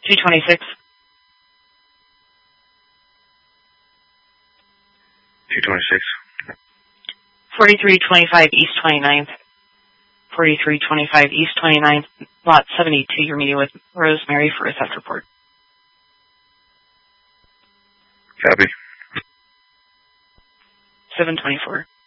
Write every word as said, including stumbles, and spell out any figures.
two twenty-six. two twenty-six. forty-three twenty-five East twenty-ninth. forty-three twenty-five East twenty-ninth, lot seventy-two. You're meeting with Rosemary for a theft report. Copy. seven twenty-four.